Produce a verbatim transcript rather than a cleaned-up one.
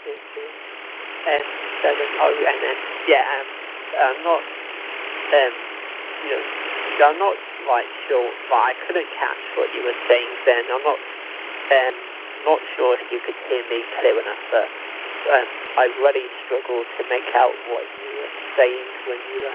Um, seven, oh, and then, yeah, um, I'm not, um, you know, I'm not, like, sure, but I couldn't catch what you were saying then. I'm not, um, not sure if you could hear me clear enough, but um, I really struggled to make out what you were saying when you were